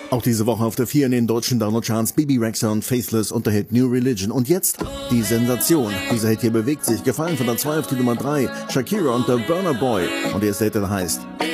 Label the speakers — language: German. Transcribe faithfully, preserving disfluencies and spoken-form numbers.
Speaker 1: Auch diese Woche auf der vier in den deutschen Download-Charts Bebe Rexha und Faithless unter Hit New Religion. Und jetzt die Sensation. Dieser Hit hier bewegt sich. Gefallen von der zwei auf die Nummer drei. Shakira und der Burna Boy. Und der erste Hit, der heißt